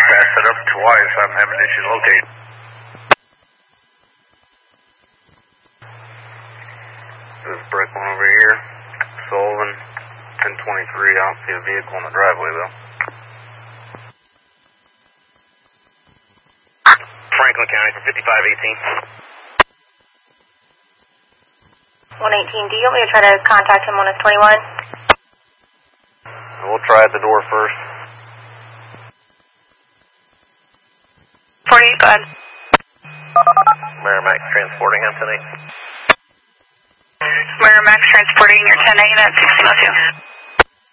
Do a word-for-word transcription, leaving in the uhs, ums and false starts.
passed it up twice. I'm having issues locating. This is brick one over here. Sullivan, ten twenty-three. I don't see a vehicle in the driveway though. Franklin County for fifty-five eighteen. one eighteen, do you want me to try to contact him on his twenty-one? We'll try at the door first. forty-eight, go ahead. Merrimack transporting, I'm ten eight. Merrimack transporting your ten eight at sixteen oh two.